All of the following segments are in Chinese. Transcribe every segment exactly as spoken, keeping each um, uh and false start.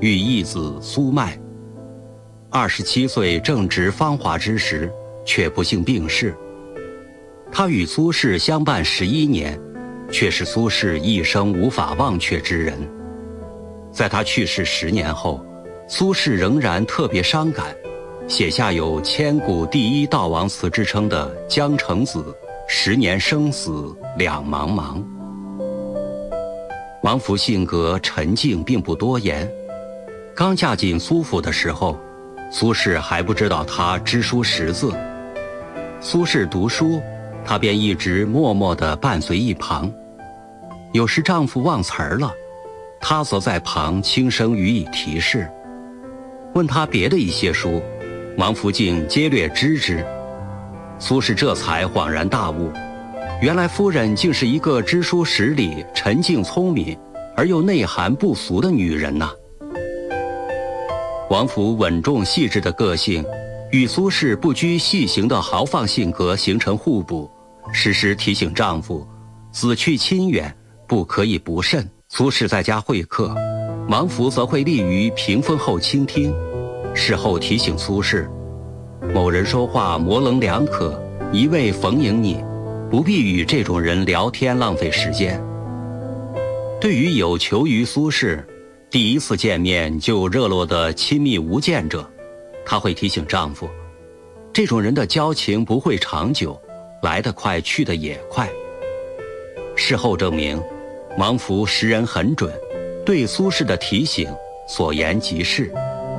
育义子苏迈。二十七岁正值芳华之时，却不幸病逝。他与苏轼相伴十一年，却是苏轼一生无法忘却之人。在他去世十年后，苏轼仍然特别伤感，写下有千古第一悼亡词之称的《江城子》，十年生死两茫茫。王弗性格沉静，并不多言。刚嫁进苏府的时候，苏轼还不知道他知书识字。苏轼读书，他便一直默默地伴随一旁。有时丈夫忘词儿了，他则在旁轻声予以提示。问他别的一些书，王弗竟皆略知之。苏轼这才恍然大悟，原来夫人竟是一个知书识礼、沉静聪明而又内涵不俗的女人呐、啊。王弗稳重细致的个性，与苏轼不拘细行的豪放性格形成互补，时时提醒丈夫，子去亲远，不可以不慎。苏轼在家会客，王弗则会立于屏风后倾听，事后提醒苏轼，某人说话模棱两可，一味逢迎你，不必与这种人聊天浪费时间。对于有求于苏轼，第一次见面就热络的亲密无间者，她会提醒丈夫，这种人的交情不会长久，来得快去得也快。事后证明，王弗识人很准，对苏轼的提醒所言极是。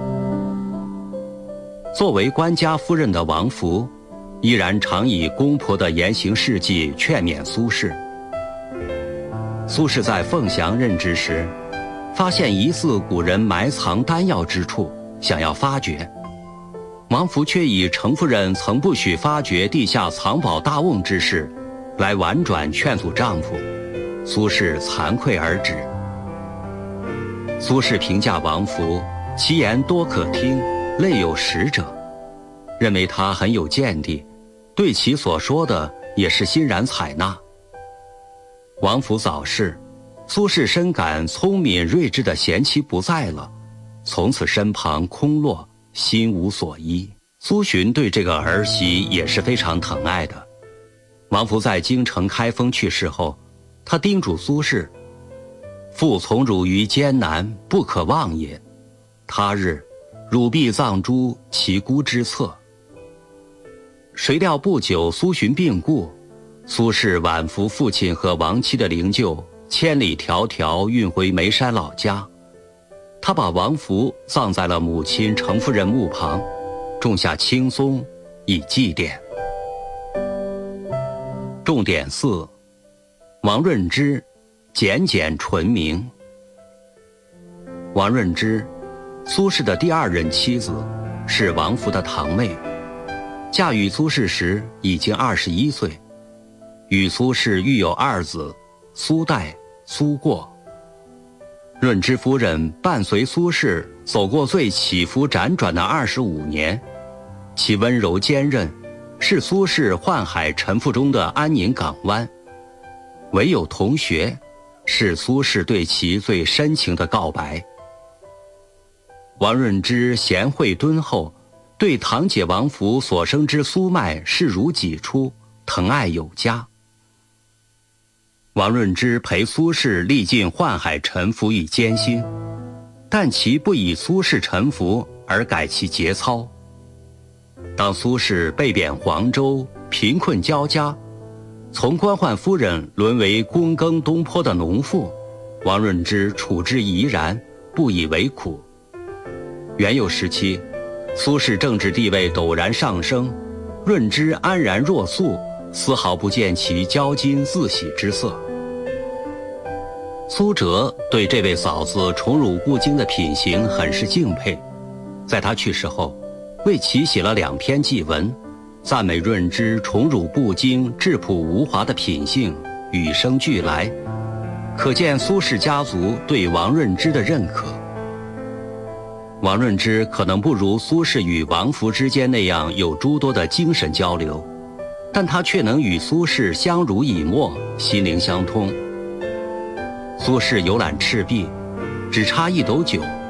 作为官家夫人的王弗，依然常以公婆的言行事迹劝勉苏轼。苏轼在凤翔任职时，发现疑似古人埋藏丹药之处，想要发掘。王弗却以程夫人曾不许发掘地下藏宝大瓮之事，来婉转劝阻丈夫。苏轼惭愧而止。苏轼评价王弗，其言多可听，类有识者，认为他很有见地，对其所说的也是欣然采纳。王弗早逝，苏轼深感聪明睿智的贤妻不在了，从此身旁空落，心无所依。苏洵对这个儿媳也是非常疼爱的。王弗在京城开封去世后，他叮嘱苏轼，父从汝于艰难，不可忘也，他日汝必葬诸其姑之侧。谁料不久苏洵病故，苏轼挽扶父亲和亡妻的灵柩，千里迢迢运回眉山老家。他把王弗葬在了母亲程夫人墓旁，种下青松以祭奠。重点四：王润之，简简纯明。王润之，苏轼的第二任妻子，是王弗的堂妹。嫁与苏轼时已经二十一岁，与苏轼育有二子，苏代、苏过。润之夫人伴随苏轼走过最起伏辗转的二十五年，其温柔坚韧，是苏轼宦海沉浮中的安宁港湾。唯有同学，是苏轼对其最深情的告白。王润之贤惠敦厚，对堂姐王弗所生之苏迈视如己出，疼爱有加。王润之陪苏轼历尽宦海沉浮与艰辛，但其不以苏轼沉浮而改其节操。当苏轼被贬黄州，贫困交加，从官宦夫人沦为躬耕东坡的农妇，王润之处之怡然，不以为苦。元佑时期，苏轼政治地位陡然上升，润之安然若素，丝毫不见其骄矜自喜之色。苏辙对这位嫂子宠辱不惊的品行很是敬佩，在他去世后，为其写了两篇祭文，赞美润之宠辱不惊、质朴无华的品性，与生俱来，可见苏氏家族对王润之的认可。王润之可能不如苏轼与王弗之间那样有诸多的精神交流，但他却能与苏轼相濡以沫，心灵相通。苏轼游览赤壁，只差一斗酒，